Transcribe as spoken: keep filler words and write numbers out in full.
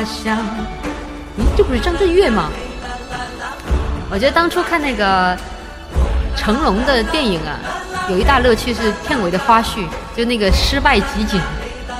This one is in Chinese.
想，咦，这不是张震岳吗？我觉得当初看那个成龙的电影啊，有一大乐趣是片尾的花絮，就那个失败集锦。